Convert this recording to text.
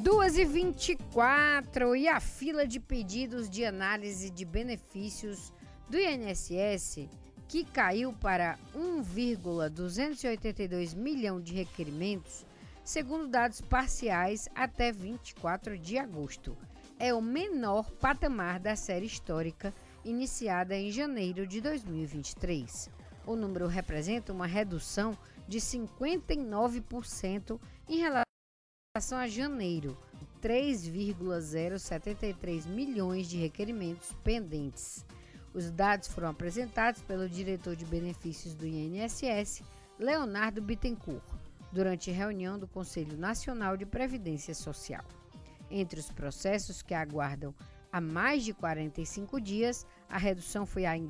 2h24 e a fila de pedidos de análise de benefícios do INSS, que caiu para 1,282 milhão de requerimentos, segundo dados parciais até 24 de agosto. É o menor patamar da série histórica iniciada em janeiro de 2023. O número representa uma redução de 59% em relação a janeiro, 3,073 milhões de requerimentos pendentes. Os dados foram apresentados pelo diretor de benefícios do INSS, Leonardo Bittencourt, durante reunião do Conselho Nacional de Previdência Social. Entre os processos que aguardam há mais de 45 dias, a redução foi ainda